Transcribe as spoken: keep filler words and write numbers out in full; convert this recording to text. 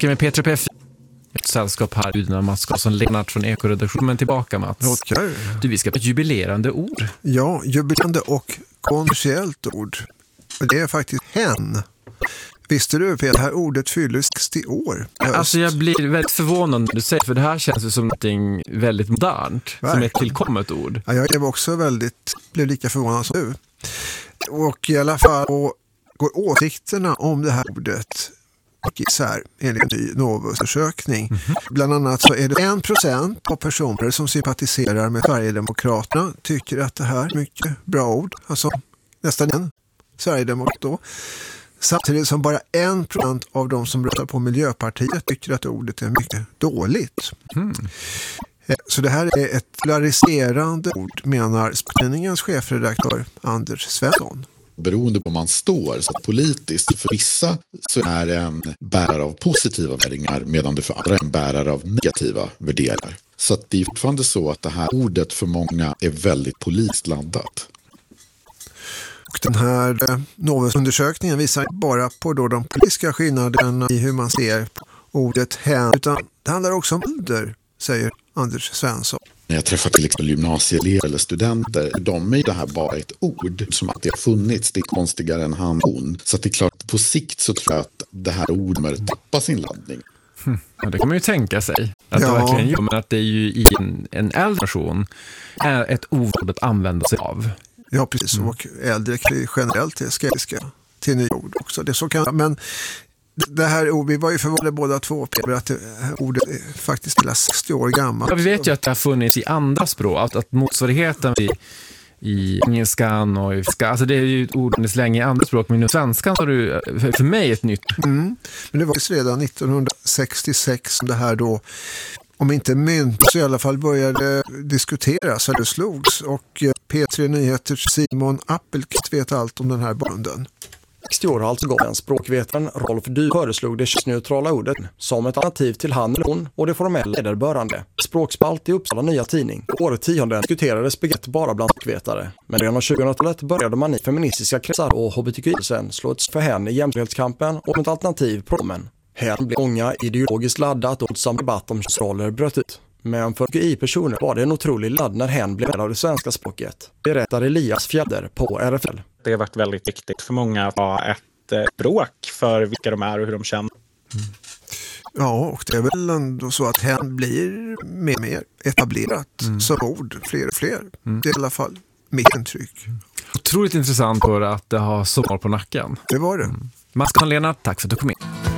Tillbaka med Peter P F. Ett sällskap här utan Mats som Lennart från Ekoredaktionen tillbaka, Mats. Okej. Du, vi ska på ett jubilerande ord. Ja, jubilerande och kontroversiellt ord. Det är faktiskt hen. Visste du, Peter, det här ordet fyller sextio år? Alltså jag blir väldigt förvånad när du säger, för det här känns ju som något väldigt modernt. Verkligen. Som ett tillkommet ord. Ja, jag är också väldigt, blev lika förvånad som du. Och i alla fall går åsikterna om det här ordet isär enligt en ny Novus-undersökning. Mm-hmm. Bland annat så är det en procent av personer som sympatiserar med Sverigedemokraterna tycker att det här är mycket bra ord. Alltså nästan en Sverigedemokrat då. Samtidigt som bara en procent av de som röstar på Miljöpartiet tycker att ordet är mycket dåligt. Mm. Så det här är ett polariserande ord, menar Spänningens chefredaktör Anders Svensson. Beroende på var man står så politiskt, för vissa så är det en bärare av positiva värderingar medan det för andra är en bärare av negativa värderingar. Så att det är fortfarande så att det här ordet för många är väldigt politiskt laddat. Och den här eh, Novus-undersökningen visar inte bara på då de politiska skillnaderna i hur man ser på ordet hen, utan det handlar också om ålder, säger Anders Svensson. När jag träffar till exempel gymnasieelever eller studenter, de är det här bara ett ord som alltid har funnits. Det är konstigare än han, hon. Så att det är klart, på sikt så tror jag att det här ordet kommer tappa sin laddning. Hmm. Ja, det kan man ju tänka sig. Att ja. det verkligen gör, men att det är ju i en, en äldre version är ett ord att använda sig av. Ja, precis. Mm. Och äldre generellt är skeptiska till nya ord också. Det så kan, men det här ordet, vi var ju förvånade båda två på att det här ordet är faktiskt hela sextio år gammalt. Ja, vi vet ju att det har funnits i andra språk, att, att motsvarigheten i, i engelskan och i ska, alltså det är ju ett ord som är länge i andra språk, men i svenskan har du för, för mig ett nytt. Mm. Men det var redan nittonhundrasextiosex som det här då, om inte mynt så i alla fall började diskuteras eller slogs, och P tre Nyheters Simon Appelqvist vet allt om den här bakgrunden. sextio år har alltså gått. En språkvetaren Rolf Dy föreslog det könsneutrala ordet som ett alternativ till han eller hon och det formella lederbörande. Språkspalt i Uppsala Nya Tidning. Året tionde diskuterades begrepp bara bland språkvetare. Men redan av tjugohundratalet började man i feministiska kretsar och hbtq-sen slå ett för henne i jämställdhetskampen och ett alternativ promen. Här blev många ideologiskt laddat och som debatt om könsroller bröt ut. Men för H B T I-personer var det en otrolig ladd när hen blev av det svenska språket. Berättar Elias Fjäder på R F L. Det har varit väldigt viktigt för många att ha ett språk för vilka de är och hur de känner. Mm. Ja, och det är väl ändå så att hen blir mer och mer etablerat mm. som ord, fler och fler. Mm. Det är i alla fall mitt intryck. Mm. Otroligt intressant på att det har sommar på nacken. Det var det. Mm. Mats och Lena, tack för att du kom in.